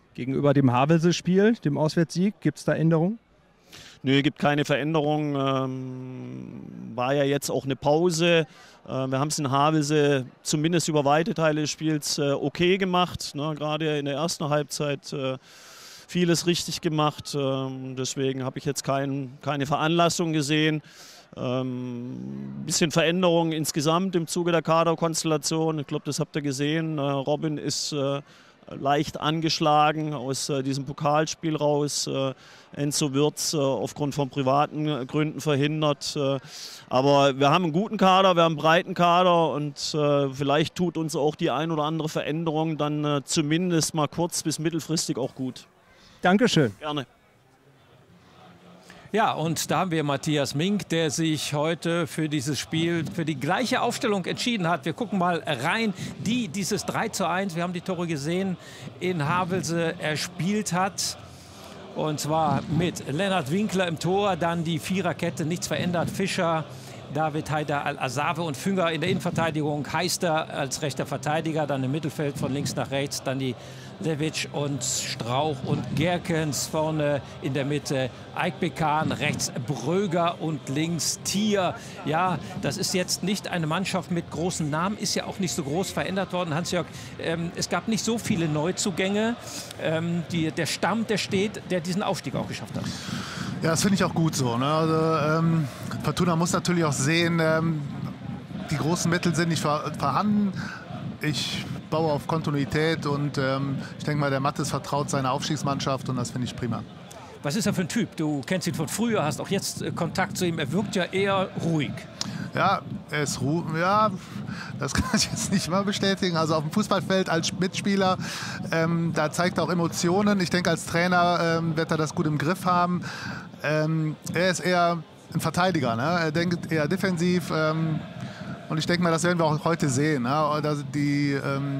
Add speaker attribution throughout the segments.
Speaker 1: Gegenüber dem Havelse-Spiel, dem Auswärtssieg, gibt es da Änderungen?
Speaker 2: Nö, gibt keine Veränderung. War ja jetzt auch eine Pause. Wir haben es in Havelse zumindest über weite Teile des Spiels okay gemacht. Ne? Gerade in der ersten Halbzeit vieles richtig gemacht. Deswegen habe ich jetzt keine Veranlassung gesehen. Bisschen Veränderung insgesamt im Zuge der Kaderkonstellation. Ich glaube, das habt ihr gesehen. Robin ist leicht angeschlagen aus diesem Pokalspiel raus. Enzo Wirtz aufgrund von privaten Gründen verhindert. Aber wir haben einen guten Kader, wir haben einen breiten Kader und vielleicht tut uns auch die ein oder andere Veränderung dann zumindest mal kurz- bis mittelfristig auch gut.
Speaker 1: Dankeschön.
Speaker 2: Gerne.
Speaker 3: Ja, und da haben wir Matthias Mink, der sich heute für dieses Spiel, für die gleiche Aufstellung entschieden hat. Wir gucken mal rein, dieses 3:1, wir haben die Tore gesehen, in Havelse erspielt hat. Und zwar mit Lennart Winkler im Tor, dann die Viererkette, nichts verändert. Fischer, David Haidar Al-Asawe und Fünger in der Innenverteidigung. Heister als rechter Verteidiger, dann im Mittelfeld von links nach rechts, dann die Levic und Strauch und Gerkens vorne in der Mitte, Eikbekan, rechts Bröger und links Thier. Ja, das ist jetzt nicht eine Mannschaft mit großen Namen, ist ja auch nicht so groß verändert worden. Hans-Jörg, es gab nicht so viele Neuzugänge. Der Stamm, der steht, der diesen Aufstieg auch geschafft hat.
Speaker 4: Ja, das finde ich auch gut so. Ne? Also, Fortuna muss natürlich auch sehen, die großen Mittel sind nicht vorhanden. Ich baue auf Kontinuität und ich denke mal, der Mattes vertraut seiner Aufstiegsmannschaft und das finde ich prima.
Speaker 3: Was ist er für ein Typ? Du kennst ihn von früher, hast auch jetzt Kontakt zu ihm. Er wirkt ja eher ruhig.
Speaker 4: Ja, er ist ruhig. Ja, das kann ich jetzt nicht mal bestätigen. Also auf dem Fußballfeld als Mitspieler, da zeigt er auch Emotionen. Ich denke, als Trainer wird er das gut im Griff haben. Er ist eher ein Verteidiger. Ne? Er denkt eher defensiv. Und ich denke mal, das werden wir auch heute sehen. Ne? Die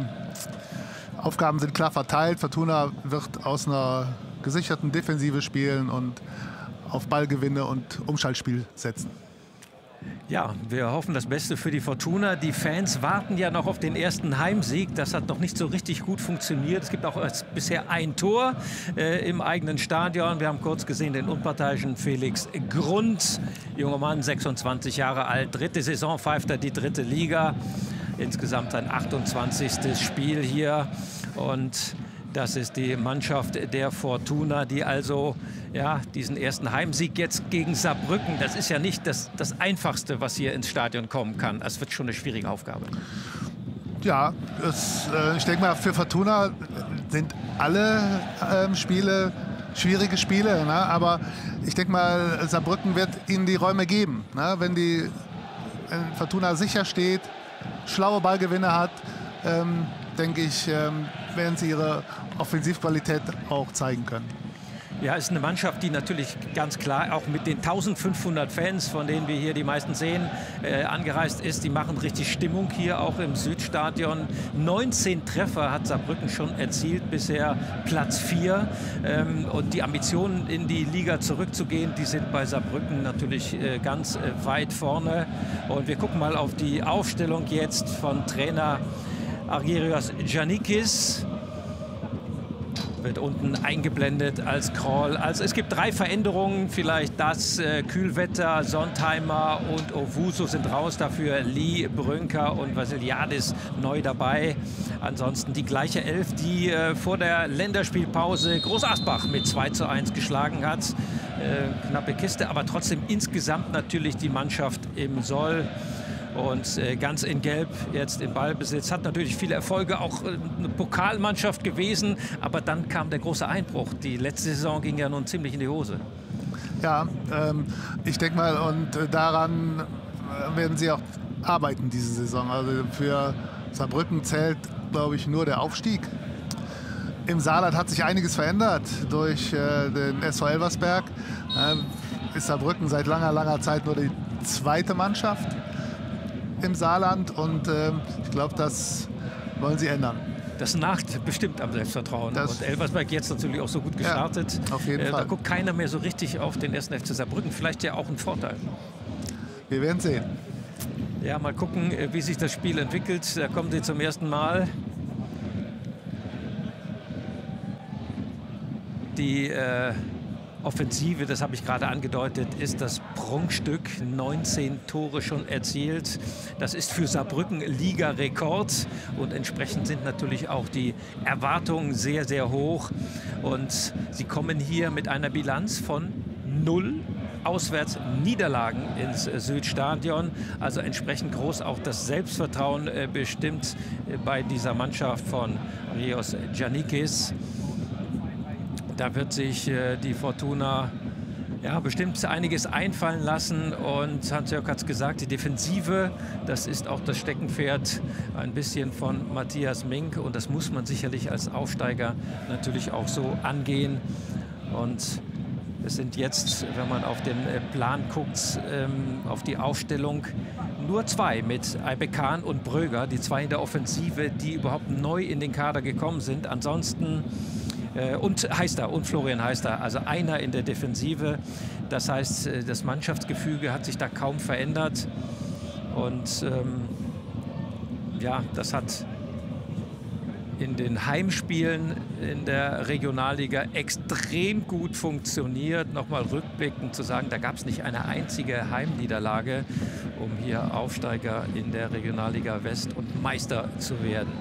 Speaker 4: Aufgaben sind klar verteilt. Fortuna wird aus einer gesicherten Defensive spielen und auf Ballgewinne und Umschaltspiel setzen.
Speaker 3: Ja, wir hoffen das Beste für die Fortuna. Die Fans warten ja noch auf den ersten Heimsieg. Das hat noch nicht so richtig gut funktioniert. Es gibt auch bisher ein Tor im eigenen Stadion. Wir haben kurz gesehen den unparteiischen Felix Grund. Junger Mann, 26 Jahre alt. Dritte Saison pfeift er die dritte Liga. Insgesamt sein 28. Spiel hier. Und das ist die Mannschaft der Fortuna, die also diesen ersten Heimsieg jetzt gegen Saarbrücken, das ist ja nicht das Einfachste, was hier ins Stadion kommen kann. Das wird schon eine schwierige Aufgabe.
Speaker 4: Ja, ich denke mal, für Fortuna sind alle Spiele schwierige Spiele. Ne? Aber ich denke mal, Saarbrücken wird ihnen die Räume geben. Ne? Wenn Fortuna sicher steht, schlaue Ballgewinne hat, denke ich, werden sie ihre Offensivqualität auch zeigen können.
Speaker 3: Ja, es ist eine Mannschaft, die natürlich ganz klar auch mit den 1500 Fans, von denen wir hier die meisten sehen, angereist ist. Die machen richtig Stimmung hier auch im Südstadion. 19 Treffer hat Saarbrücken schon erzielt, bisher Platz 4. Und die Ambitionen, in die Liga zurückzugehen, die sind bei Saarbrücken natürlich ganz weit vorne. Und wir gucken mal auf die Aufstellung jetzt von Trainer Argyrios Giannikis. Wird unten eingeblendet als Crawl. Also es gibt 3 Veränderungen, vielleicht das Kühlwetter, Sontheimer und Owusu sind raus, dafür Lee, Brünker und Vasiliadis neu dabei. Ansonsten die gleiche Elf, die vor der Länderspielpause Groß Asbach mit 2:1 geschlagen hat. Knappe Kiste, aber trotzdem insgesamt natürlich die Mannschaft im Soll. Und ganz in Gelb jetzt im Ballbesitz. Hat natürlich viele Erfolge, auch eine Pokalmannschaft gewesen. Aber dann kam der große Einbruch. Die letzte Saison ging ja nun ziemlich in die Hose.
Speaker 4: Ja, ich denke mal, und daran werden sie auch arbeiten diese Saison. Also für Saarbrücken zählt, glaube ich, nur der Aufstieg. Im Saarland hat sich einiges verändert durch den SV Elversberg. Ist Saarbrücken seit langer Zeit nur die zweite Mannschaft im Saarland und ich glaube, das wollen sie ändern.
Speaker 3: Das nagt bestimmt am Selbstvertrauen. Und Elversberg jetzt natürlich auch so gut gestartet.
Speaker 4: Ja, auf jeden Fall.
Speaker 3: Da guckt keiner mehr so richtig auf den 1. FC Saarbrücken. Vielleicht ja auch ein Vorteil.
Speaker 4: Wir werden sehen.
Speaker 3: Ja, mal gucken, wie sich das Spiel entwickelt. Da kommen sie zum ersten Mal. Die Offensive, das habe ich gerade angedeutet, ist das Prunkstück. 19 Tore schon erzielt. Das ist für Saarbrücken Liga-Rekord. Und entsprechend sind natürlich auch die Erwartungen sehr, sehr hoch. Und sie kommen hier mit einer Bilanz von 0 Auswärtsniederlagen ins Südstadion. Also entsprechend groß auch das Selbstvertrauen bestimmt bei dieser Mannschaft von Rios Giannikis. Da wird sich die Fortuna ja bestimmt einiges einfallen lassen. Und Hans-Jörg hat es gesagt, die Defensive, das ist auch das Steckenpferd ein bisschen von Matthias Mink. Und das muss man sicherlich als Aufsteiger natürlich auch so angehen. Und es sind jetzt, wenn man auf den Plan guckt, auf die Aufstellung, nur 2 mit Aybekan und Bröger, die 2 in der Offensive, die überhaupt neu in den Kader gekommen sind. Ansonsten und Heister und Florian Heister, also einer in der Defensive. Das heißt, das Mannschaftsgefüge hat sich da kaum verändert. Und ja, das hat in den Heimspielen in der Regionalliga extrem gut funktioniert. Nochmal rückblickend zu sagen, da gab es nicht eine einzige Heimniederlage, um hier Aufsteiger in der Regionalliga West und Meister zu werden.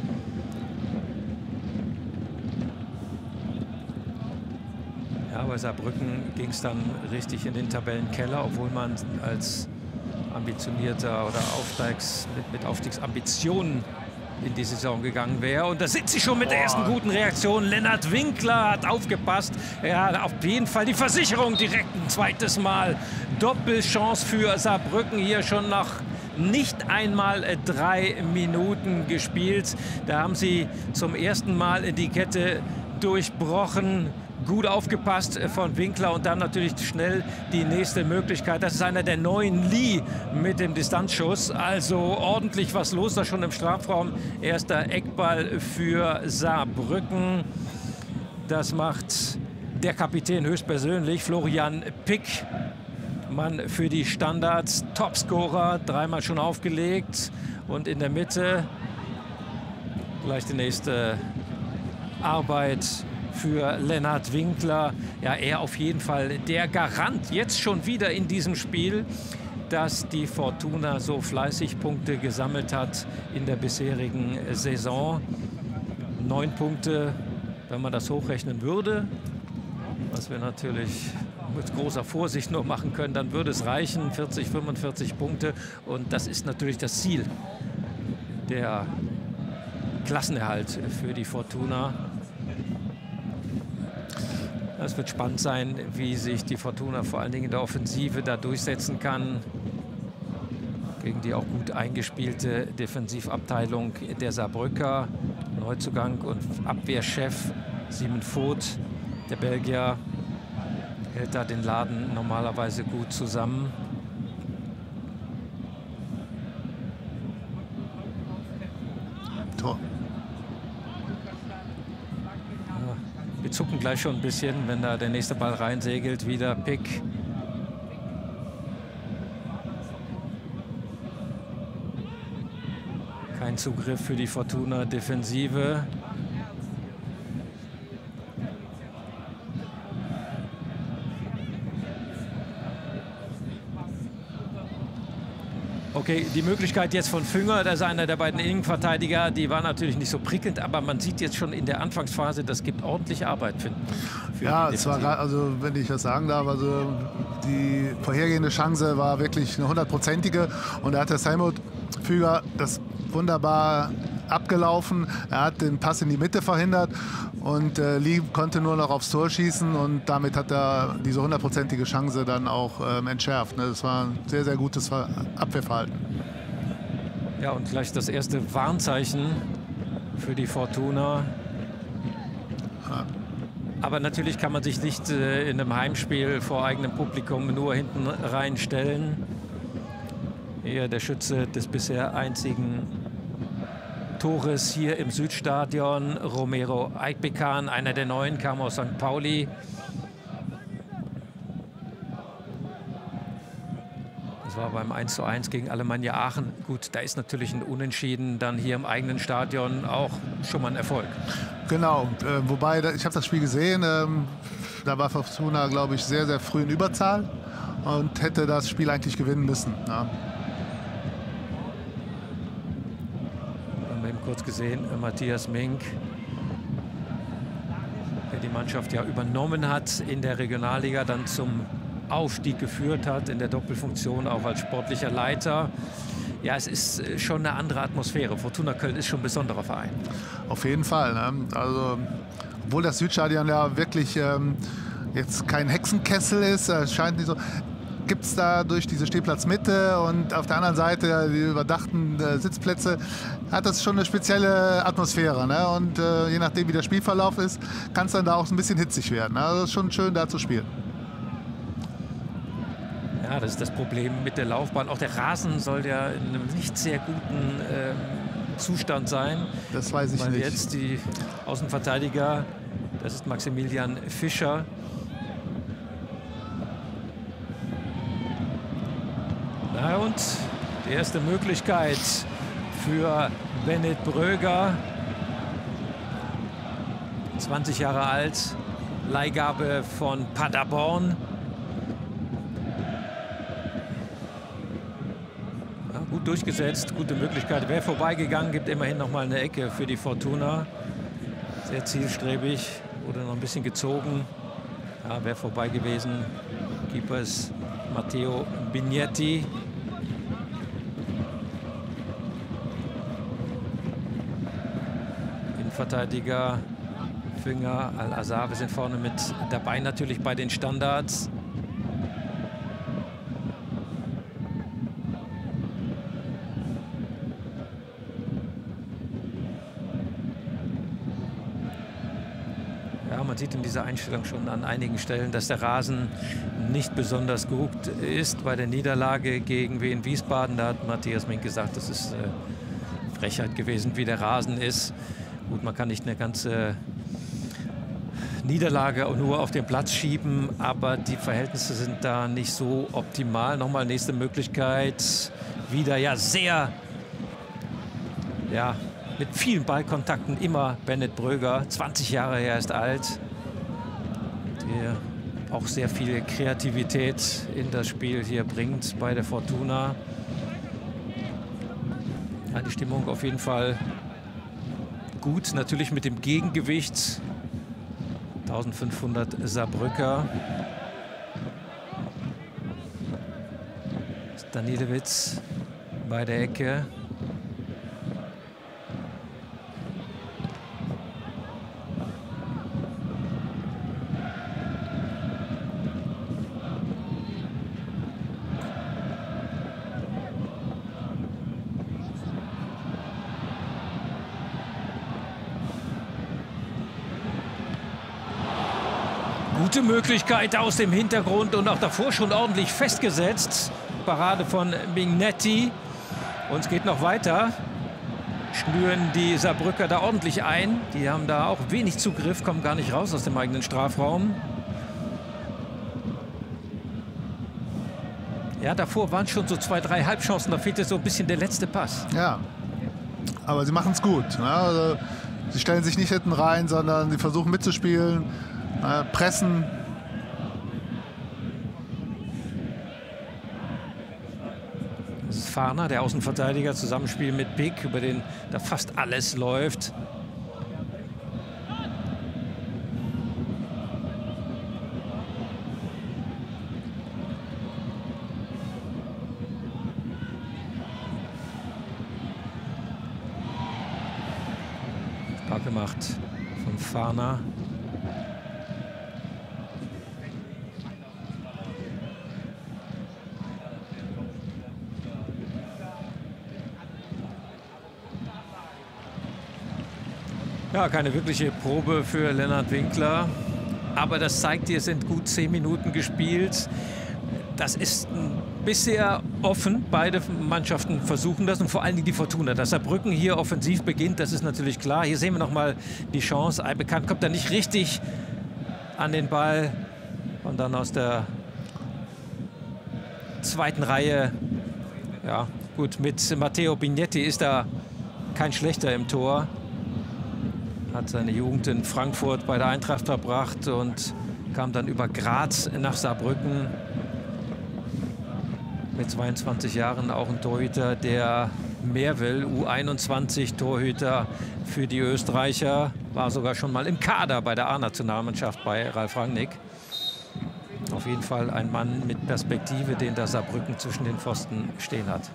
Speaker 3: Ja, bei Saarbrücken ging es dann richtig in den Tabellenkeller, obwohl man als ambitionierter oder mit Aufstiegsambitionen in die Saison gegangen wäre. Und da sind sie schon mit der ersten guten Reaktion. Lennart Winkler hat aufgepasst. Er hat auf jeden Fall die Versicherung direkt ein zweites Mal. Doppelchance für Saarbrücken hier schon nach nicht einmal 3 Minuten gespielt. Da haben sie zum ersten Mal die Kette durchbrochen. Gut aufgepasst von Winkler und dann natürlich schnell die nächste Möglichkeit. Das ist einer der neuen Lee mit dem Distanzschuss. Also ordentlich was los da schon im Strafraum. Erster Eckball für Saarbrücken. Das macht der Kapitän höchstpersönlich, Florian Pick. Mann für die Standards, Topscorer, 3-mal schon aufgelegt. Und in der Mitte gleich die nächste Arbeit für Lennart Winkler. Ja, er auf jeden Fall der Garant jetzt schon wieder in diesem Spiel, dass die Fortuna so fleißig Punkte gesammelt hat in der bisherigen Saison. 9 Punkte, wenn man das hochrechnen würde, was wir natürlich mit großer Vorsicht nur machen können, dann würde es reichen, 40, 45 Punkte. Und das ist natürlich das Ziel, der Klassenerhalt für die Fortuna. Es wird spannend sein, wie sich die Fortuna vor allen Dingen in der Offensive da durchsetzen kann. Gegen die auch gut eingespielte Defensivabteilung der Saarbrücker. Neuzugang und Abwehrchef Simon Voth, der Belgier, hält da den Laden normalerweise gut zusammen.
Speaker 4: Tor.
Speaker 3: Wir zucken gleich schon ein bisschen, wenn da der nächste Ball reinsegelt. Wieder Pick. Kein Zugriff für die Fortuna Defensive. Okay, die Möglichkeit jetzt von Fünger, das ist einer der beiden Innenverteidiger, die war natürlich nicht so prickelnd, aber man sieht jetzt schon in der Anfangsphase, das gibt ordentlich Arbeit für
Speaker 4: ja, es war, also wenn ich das sagen darf, also die vorhergehende Chance war wirklich eine 100-prozentige und da hat der Simon Füger das wunderbar abgelaufen. Er hat den Pass in die Mitte verhindert und Lee konnte nur noch aufs Tor schießen und damit hat er diese 100-prozentige Chance dann auch entschärft. Ne? Das war ein sehr, sehr gutes Abwehrverhalten.
Speaker 3: Ja, und gleich das erste Warnzeichen für die Fortuna.
Speaker 4: Ja.
Speaker 3: Aber natürlich kann man sich nicht in einem Heimspiel vor eigenem Publikum nur hinten reinstellen. Hier der Schütze des bisher einzigen Tores hier im Südstadion, Romero Aybekan, einer der Neuen, kam aus St. Pauli. Das Das war beim 1:1 gegen Alemannia Aachen. Gut, da ist natürlich ein Unentschieden dann hier im eigenen Stadion auch schon mal ein Erfolg.
Speaker 4: Genau, wobei, ich habe das Spiel gesehen, da war Fortuna, glaube ich, sehr, sehr früh in Überzahl und hätte das Spiel eigentlich gewinnen müssen. Ja.
Speaker 3: Haben wir eben kurz gesehen, Matthias Mink, der die Mannschaft ja übernommen hat in der Regionalliga, dann zum Aufstieg geführt hat, in der Doppelfunktion auch als sportlicher Leiter. Ja, es ist schon eine andere Atmosphäre. Fortuna Köln ist schon ein besonderer Verein.
Speaker 4: Auf jeden Fall. Ne? Also, obwohl das Südstadion ja wirklich jetzt kein Hexenkessel ist, scheint nicht so, gibt es da durch diese Stehplatzmitte und auf der anderen Seite die überdachten Sitzplätze, hat das schon eine spezielle Atmosphäre. Ne? Und je nachdem, wie der Spielverlauf ist, kann es dann da auch ein bisschen hitzig werden. Ne? Also, es ist schon schön, da zu spielen.
Speaker 3: Ja, das ist das Problem mit der Laufbahn. Auch der Rasen soll ja in einem nicht sehr guten Zustand sein.
Speaker 4: Das weiß ich nicht.
Speaker 3: Jetzt die Außenverteidiger, das ist Maximilian Fischer. Na und die erste Möglichkeit für Bennett Bröger. 20 Jahre alt, Leihgabe von Paderborn. Gut durchgesetzt, gute Möglichkeit. Wäre vorbeigegangen, gibt immerhin noch mal eine Ecke für die Fortuna. Sehr zielstrebig, wurde noch ein bisschen gezogen. Ja, wäre vorbei gewesen. Keeper ist Matteo Bignetti. Innenverteidiger Fünger, Al-Asawi sind vorne mit dabei, natürlich bei den Standards. Man sieht in dieser Einstellung schon an einigen Stellen, dass der Rasen nicht besonders gut ist. Bei der Niederlage gegen Wien Wiesbaden, da hat Matthias Mink gesagt, das ist Frechheit gewesen, wie der Rasen ist. Gut, man kann nicht eine ganze Niederlage nur auf den Platz schieben, aber die Verhältnisse sind da nicht so optimal. Nochmal nächste Möglichkeit. Wieder ja sehr, ja, mit vielen Ballkontakten immer Bennett Bröger, 20 Jahre her, ist alt, der auch sehr viel Kreativität in das Spiel hier bringt bei der Fortuna. Ja, die Stimmung auf jeden Fall gut, natürlich mit dem Gegengewicht. 1500 Saarbrücker. Danilewitz bei der Ecke. Gute Möglichkeit aus dem Hintergrund und auch davor schon ordentlich festgesetzt. Parade von Bignetti. Und es geht noch weiter. Schnüren die Saarbrücker da ordentlich ein. Die haben da auch wenig Zugriff, kommen gar nicht raus aus dem eigenen Strafraum. Ja, davor waren schon so 2, 3 Halbchancen. Da fehlte so ein bisschen der letzte Pass.
Speaker 4: Ja, aber sie machen es gut. Ne? Also, sie stellen sich nicht hinten rein, sondern sie versuchen mitzuspielen. Pressen.
Speaker 3: Das ist Farner, der Außenverteidiger, Zusammenspiel mit Big, über den da fast alles läuft. Stark gemacht von Farner. Ja, keine wirkliche Probe für Lennart Winkler. Aber das zeigt dir, es sind gut 10 Minuten gespielt. Das ist bisher offen. Beide Mannschaften versuchen das und vor allen Dingen die Fortuna. Dass Saarbrücken hier offensiv beginnt, das ist natürlich klar. Hier sehen wir noch mal die Chance. Eibekant kommt da nicht richtig an den Ball. Und dann aus der zweiten Reihe Ja, gut, mit Matteo Bignetti ist er kein schlechter im Tor. Hat seine Jugend in Frankfurt bei der Eintracht verbracht und kam dann über Graz nach Saarbrücken. Mit 22 Jahren auch ein Torhüter, der mehr will. U21-Torhüter für die Österreicher. War sogar schon mal im Kader bei der A-Nationalmannschaft bei Ralf Rangnick. Auf jeden Fall ein Mann mit Perspektive, den da Saarbrücken zwischen den Pfosten stehen hat.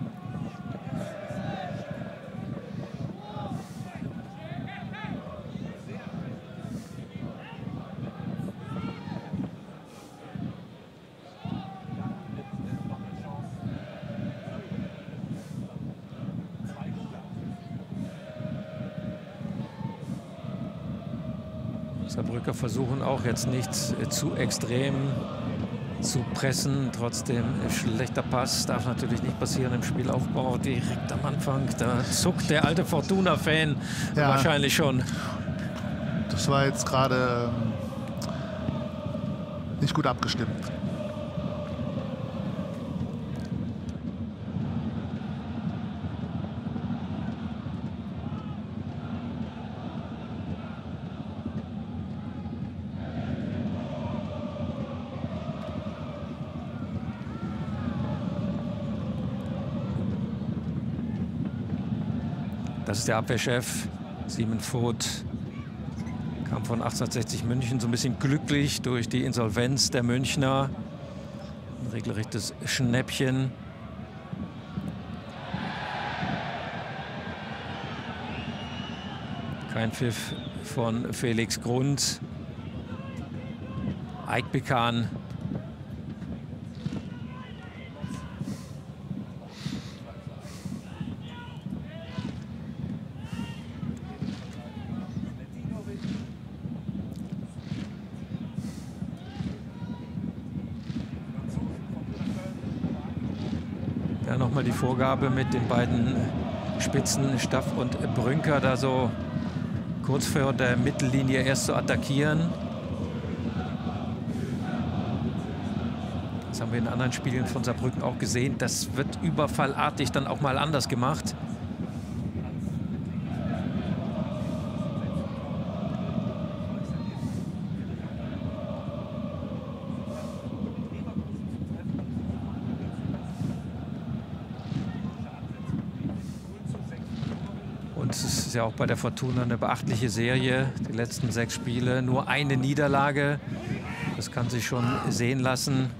Speaker 3: Saarbrücker versuchen auch jetzt nicht zu extrem zu pressen. Trotzdem schlechter Pass, darf natürlich nicht passieren im Spielaufbau. Direkt am Anfang, da zuckt der alte Fortuna-Fan wahrscheinlich schon.
Speaker 4: Das war jetzt gerade nicht gut abgestimmt.
Speaker 3: Das ist der Abwehrchef, Simon Voth, kam von 1860 München, so ein bisschen glücklich durch die Insolvenz der Münchner. Ein regelrechtes Schnäppchen. Kein Pfiff von Felix Grund. Eikbekan. Nochmal die Vorgabe mit den beiden Spitzen Staff und Brünker, da so kurz vor der Mittellinie erst zu attackieren. Das haben wir in anderen Spielen von Saarbrücken auch gesehen. Das wird überfallartig dann auch mal anders gemacht. Es ist ja auch bei der Fortuna eine beachtliche Serie. Die letzten 6 Spiele, nur eine Niederlage. Das kann sich schon sehen lassen.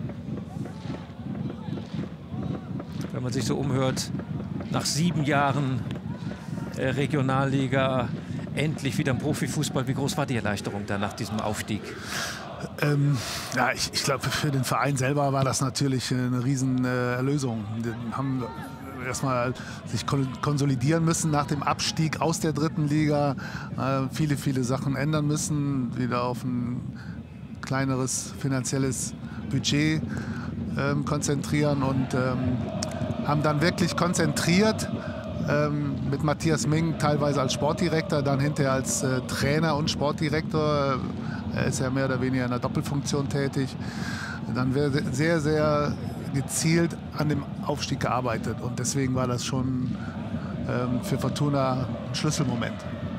Speaker 3: Wenn man sich so umhört, nach 7 Jahren Regionalliga, endlich wieder im Profifußball. Wie groß war die Erleichterung da nach diesem Aufstieg?
Speaker 4: Ja, ich glaube, für den Verein selber war das natürlich eine riesen Erlösung. Die haben erstmal sich konsolidieren müssen nach dem Abstieg aus der 3. Liga. Viele Sachen ändern müssen, wieder auf ein kleineres finanzielles Budget konzentrieren und haben dann wirklich konzentriert mit Matthias Ming teilweise als Sportdirektor, dann hinterher als Trainer und Sportdirektor. Er ist ja mehr oder weniger in einer Doppelfunktion tätig. Dann wird sehr, sehr gezielt an dem Aufstieg gearbeitet. Und deswegen war das schon für Fortuna ein Schlüsselmoment.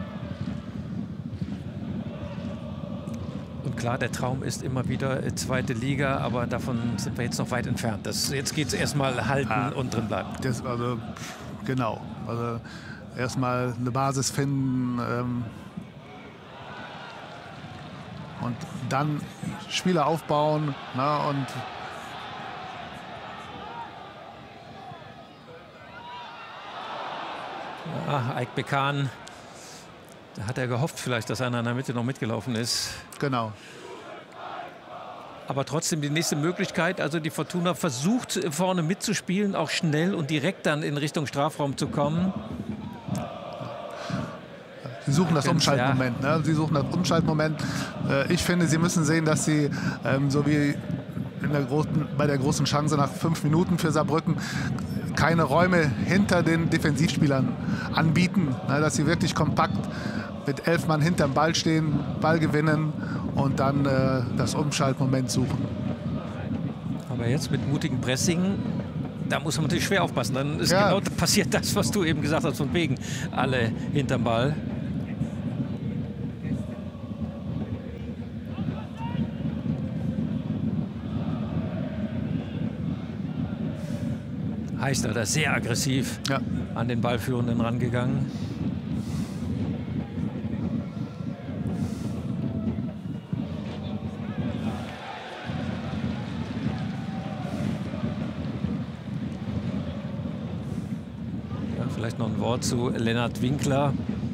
Speaker 3: Und klar, der Traum ist immer wieder 2. Liga, aber davon sind wir jetzt noch weit entfernt. Jetzt geht es erstmal halten und drin bleiben.
Speaker 4: Genau. Also erstmal eine Basis finden und dann Spieler aufbauen. Und
Speaker 3: Eikbekan, da hat er gehofft vielleicht, dass einer in der Mitte noch mitgelaufen ist.
Speaker 4: Genau.
Speaker 3: Aber trotzdem die nächste Möglichkeit, also die Fortuna versucht vorne mitzuspielen, auch schnell und direkt dann in Richtung Strafraum zu kommen.
Speaker 4: Sie suchen das Umschaltmoment. Ne? Sie suchen das Umschaltmoment. Ich finde, sie müssen sehen, dass sie, so wie bei der großen Chance nach 5 Minuten für Saarbrücken, keine Räume hinter den Defensivspielern anbieten. Ne? Dass sie wirklich kompakt mit 11 Mann hinterm Ball stehen, Ball gewinnen und dann das Umschaltmoment suchen.
Speaker 3: Aber jetzt mit mutigem Pressing da muss man natürlich schwer aufpassen. Dann ist genau passiert das, was du eben gesagt hast, von wegen alle hinterm Ball. Heißler da sehr aggressiv an den Ballführenden rangegangen. Ja, vielleicht noch ein Wort zu Lennart Winkler.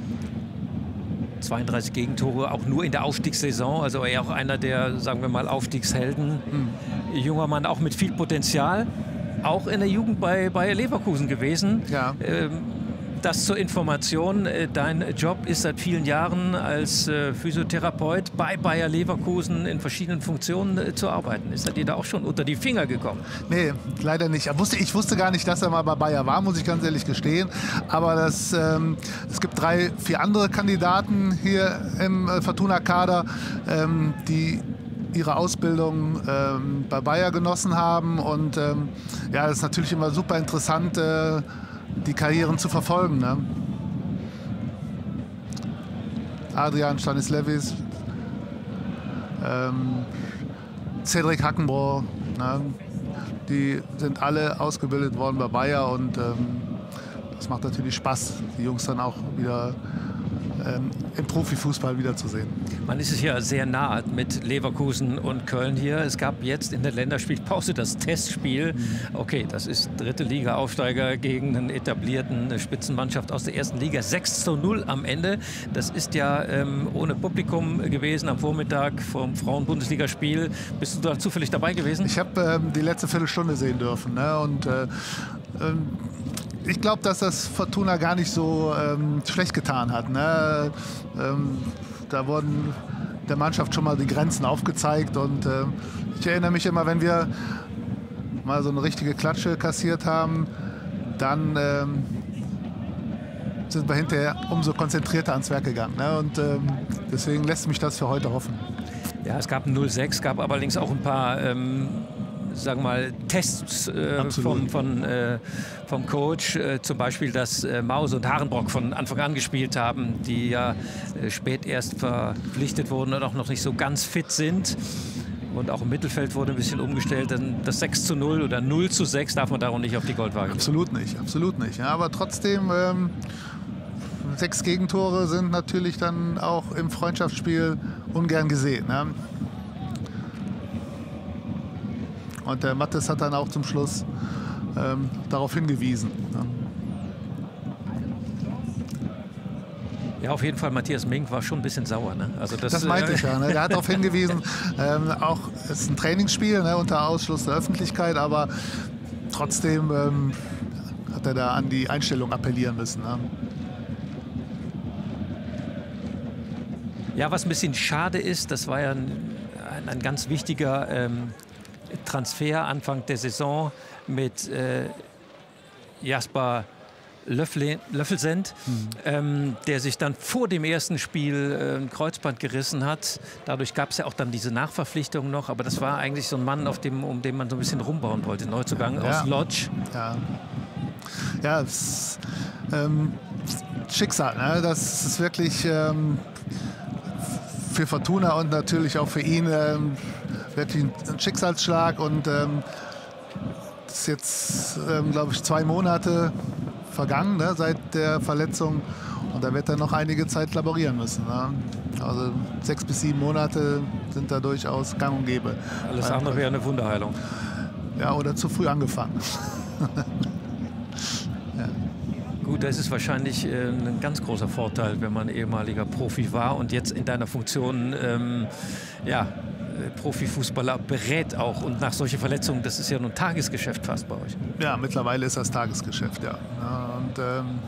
Speaker 3: 32 Gegentore, auch nur in der Aufstiegssaison. Also er auch einer der, sagen wir mal, Aufstiegshelden. Junger Mann, auch mit viel Potenzial. Auch in der Jugend bei Bayer Leverkusen gewesen.
Speaker 4: Ja.
Speaker 3: Das zur Information, dein Job ist seit vielen Jahren als Physiotherapeut bei Bayer Leverkusen in verschiedenen Funktionen zu arbeiten. Ist er dir da auch schon unter die Finger gekommen?
Speaker 4: Nee, leider nicht. Ich wusste gar nicht, dass er mal bei Bayer war, muss ich ganz ehrlich gestehen. Aber es gibt 3, 4 andere Kandidaten hier im Fortuna-Kader, die ihre Ausbildung bei Bayer genossen haben. Und ja, das ist natürlich immer super interessant, die Karrieren zu verfolgen. Ne? Adrian Stanislewis, Cedric Hackenbroh, ne? Die sind alle ausgebildet worden bei Bayer und das macht natürlich Spaß, die Jungs dann auch wieder im Profifußball wiederzusehen.
Speaker 3: Man ist es ja sehr nah mit Leverkusen und Köln hier. Es gab jetzt in der Länderspielpause das Testspiel. Okay, das ist 3. Liga Aufsteiger gegen einen etablierten Spitzenmannschaft aus der 1. Liga. 6:0 am Ende. Das ist ja ohne Publikum gewesen am Vormittag vom Frauen-Bundesligaspiel. Bist du da zufällig dabei gewesen?
Speaker 4: Ich habe die letzte Viertelstunde sehen dürfen. Ne? Und ich glaube, dass das Fortuna gar nicht so schlecht getan hat. Ne? Da wurden der Mannschaft schon mal die Grenzen aufgezeigt. Und ich erinnere mich immer, wenn wir mal so eine richtige Klatsche kassiert haben, dann sind wir hinterher umso konzentrierter ans Werk gegangen. Ne? Und deswegen lässt mich das für heute hoffen.
Speaker 3: Ja, es gab ein 0-6, gab allerdings auch ein paar sagen wir mal, Tests vom Coach, zum Beispiel, dass Maus und Harenbrock von Anfang an gespielt haben, die ja spät erst verpflichtet wurden und auch noch nicht so ganz fit sind. Und auch im Mittelfeld wurde ein bisschen umgestellt. Denn das 6:0 oder 0:6 darf man darum nicht auf die Goldwaage.
Speaker 4: Absolut nicht, absolut nicht. Ja, aber trotzdem, 6 Gegentore sind natürlich dann auch im Freundschaftsspiel ungern gesehen. Ne? Und der Mattes hat dann auch zum Schluss darauf hingewiesen. Ne?
Speaker 3: Ja, auf jeden Fall, Matthias Mink war schon ein bisschen sauer. Ne? Also
Speaker 4: das meinte ich ja. Ne? Der hat darauf hingewiesen, auch es ist ein Trainingsspiel, ne, unter Ausschluss der Öffentlichkeit, aber trotzdem hat er da an die Einstellung appellieren müssen. Ne?
Speaker 3: Ja, was ein bisschen schade ist, das war ja ein ganz wichtiger Transfer Anfang der Saison mit Jasper Löffelsend, der sich dann vor dem ersten Spiel ein Kreuzband gerissen hat. Dadurch gab es ja auch dann diese Nachverpflichtung noch, aber das war eigentlich so ein Mann, um den man so ein bisschen rumbauen wollte. Neuzugang aus Lodz.
Speaker 4: Ja, es ist Schicksal. Ne? Das ist wirklich für Fortuna und natürlich auch für ihn wirklich ein Schicksalsschlag. Und das ist jetzt, glaube ich, 2 Monate vergangen, ne, seit der Verletzung. Und da wird er noch einige Zeit laborieren müssen. Ne? Also 6 bis 7 Monate sind da durchaus gang und gäbe.
Speaker 3: Alles andere wäre eine Wunderheilung.
Speaker 4: Ja, oder zu früh angefangen.
Speaker 3: Ja. Gut, das ist wahrscheinlich ein ganz großer Vorteil, wenn man ehemaliger Profi war und jetzt in deiner Funktion Profifußballer berät auch. Und nach solchen Verletzungen, das ist ja nun Tagesgeschäft fast bei euch.
Speaker 4: Ja, mittlerweile ist das Tagesgeschäft, ja. Und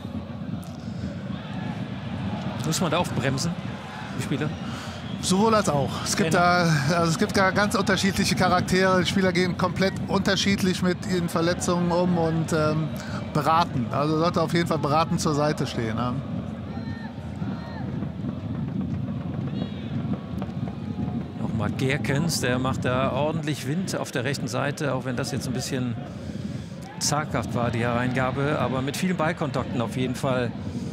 Speaker 3: muss man da aufbremsen, die Spieler?
Speaker 4: Sowohl als auch. Es gibt da ganz unterschiedliche Charaktere. Die Spieler gehen komplett unterschiedlich mit ihren Verletzungen um und beraten. Also sollte auf jeden Fall beratend zur Seite stehen. Ne?
Speaker 3: Nochmal Gerkens, der macht da ordentlich Wind auf der rechten Seite, auch wenn das jetzt ein bisschen zaghaft war, die Hereingabe, aber mit vielen Ballkontakten auf jeden Fall.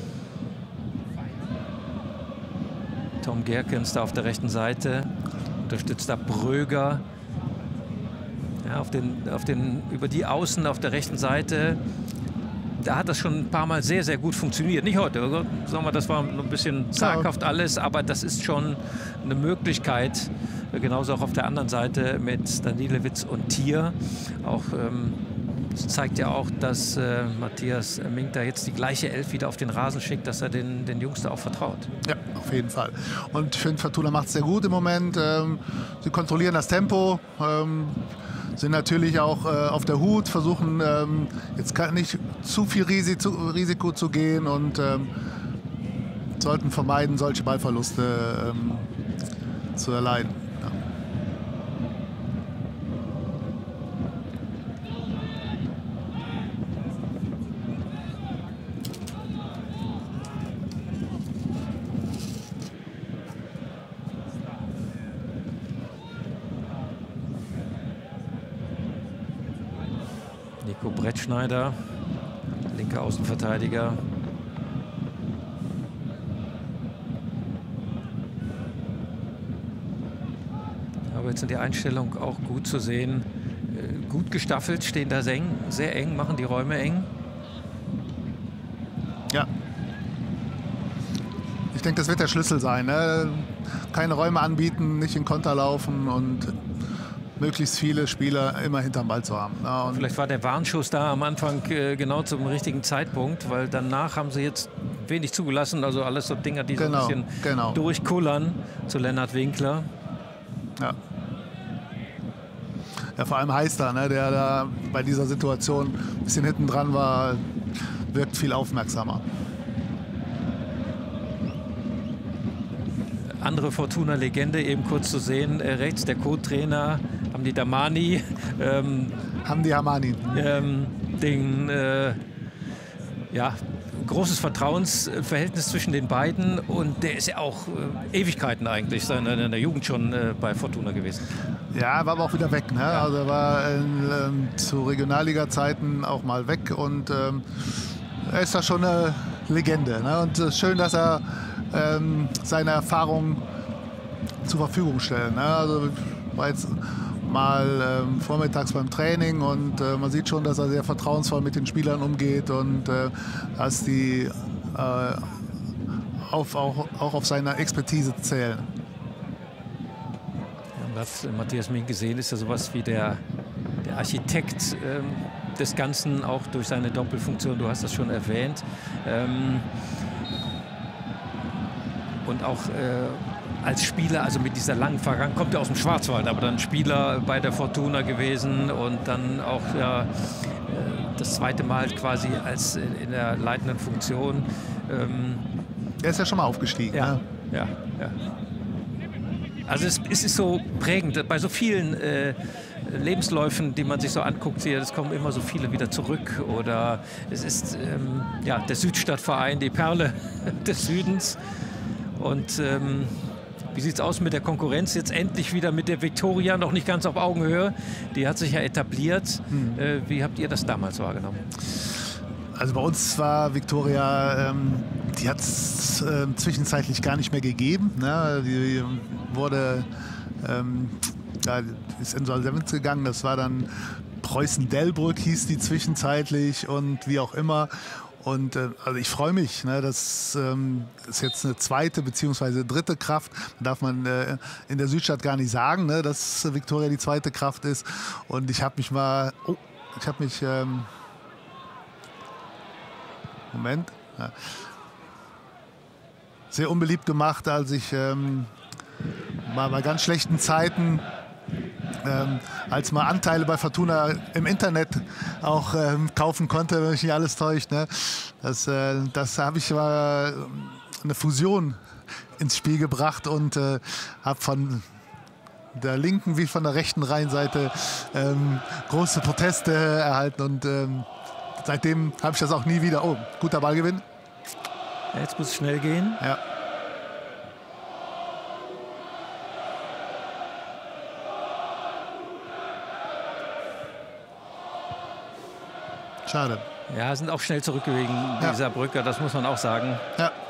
Speaker 3: Tom Gerkens da auf der rechten Seite, unterstützt da Bröger. Ja, über die Außen auf der rechten Seite, da hat das schon ein paar Mal sehr, sehr gut funktioniert. Nicht heute, sagen wir, das war ein bisschen zaghaft alles, aber das ist schon eine Möglichkeit. Genauso auch auf der anderen Seite mit Danilewicz und Thier. Auch das zeigt ja auch, dass Matthias Mink da jetzt die gleiche Elf wieder auf den Rasen schickt, dass er den Jungs da auch vertraut.
Speaker 4: Ja, auf jeden Fall. Und ich finde, Fortuna macht es sehr gut im Moment. Sie kontrollieren das Tempo, sind natürlich auch auf der Hut, versuchen jetzt nicht zu viel Risiko zu gehen und sollten vermeiden, solche Ballverluste zu erleiden. Ja.
Speaker 3: Nico Brettschneider, linker Außenverteidiger. Aber jetzt in der Einstellung auch gut zu sehen. Gut gestaffelt, stehen da sehr eng, machen die Räume eng.
Speaker 4: Ja. Ich denke, das wird der Schlüssel sein. Ne? Keine Räume anbieten, nicht in Konter laufen und möglichst viele Spieler immer hinterm Ball zu haben. Ja, und
Speaker 3: vielleicht war der Warnschuss da am Anfang genau zum richtigen Zeitpunkt, weil danach haben sie jetzt wenig zugelassen. Also alles so Dinger, die so ein bisschen durchkullern zu Lennart Winkler.
Speaker 4: Ja. Ja, vor allem Heister, ne, der da bei dieser Situation ein bisschen hinten dran war, wirkt viel aufmerksamer.
Speaker 3: Andere Fortuna-Legende eben kurz zu sehen, rechts der Co-Trainer Hamdi Damani.
Speaker 4: Hamdi Hamani.
Speaker 3: Großes Vertrauensverhältnis zwischen den beiden und der ist ja auch Ewigkeiten eigentlich in der Jugend schon bei Fortuna gewesen.
Speaker 4: Ja, war aber auch wieder weg. Ne? Ja. Also er war zu Regionalliga-Zeiten auch mal weg und er ist da schon eine Legende. Ne? Und schön, dass er seine Erfahrung zur Verfügung stellt. Ne? Also war jetzt mal vormittags beim Training und man sieht schon, dass er sehr vertrauensvoll mit den Spielern umgeht und dass die auch auf seine Expertise zählen.
Speaker 3: Was Matthias Mink gesehen ist ja sowas wie der Architekt des Ganzen, auch durch seine Doppelfunktion, du hast das schon erwähnt. Und auch als Spieler, also mit dieser langen Vergangenheit, kommt er aus dem Schwarzwald, aber dann Spieler bei der Fortuna gewesen und dann auch das zweite Mal quasi als in der leitenden Funktion.
Speaker 4: Er ist ja schon mal aufgestiegen.
Speaker 3: Ja,
Speaker 4: ne?
Speaker 3: ja. Also es ist so prägend, bei so vielen Lebensläufen, die man sich so anguckt, es kommen immer so viele wieder zurück. Oder es ist der Südstadtverein, die Perle des Südens. Und wie sieht es aus mit der Konkurrenz? Jetzt endlich wieder mit der Viktoria, noch nicht ganz auf Augenhöhe. Die hat sich ja etabliert. Wie habt ihr das damals wahrgenommen?
Speaker 4: Also bei uns war Viktoria, die hat es zwischenzeitlich gar nicht mehr gegeben. Ne? Die wurde, ist Insolvenz gegangen. Das war dann Preußen-Delbrück hieß die zwischenzeitlich und wie auch immer. Und also ich freue mich, ne, das ist jetzt eine zweite bzw. dritte Kraft. Darf man in der Südstadt gar nicht sagen, ne, dass Viktoria die zweite Kraft ist. Und ich habe mich sehr unbeliebt gemacht, als ich mal bei ganz schlechten Zeiten, als man Anteile bei Fortuna im Internet auch kaufen konnte, wenn mich nicht alles täuscht. Ne? Das habe ich mal eine Fusion ins Spiel gebracht und habe von der linken wie von der rechten Rheinseite große Proteste erhalten und seitdem habe ich das auch nie wieder. Oh, guter Ballgewinn.
Speaker 3: Jetzt muss es schnell gehen.
Speaker 4: Ja. Schade.
Speaker 3: Ja, sind auch schnell zurückgewichen, die Saarbrücker, das muss man auch sagen.
Speaker 4: Ja.